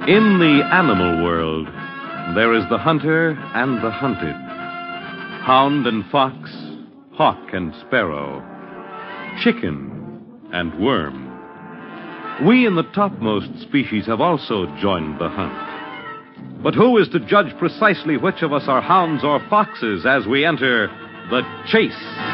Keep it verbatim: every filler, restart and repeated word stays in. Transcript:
In the animal world, there is the hunter and the hunted, hound and fox, hawk and sparrow, chicken and worm. We in the topmost species have also joined the hunt. But who is to judge precisely which of us are hounds or foxes as we enter the chase?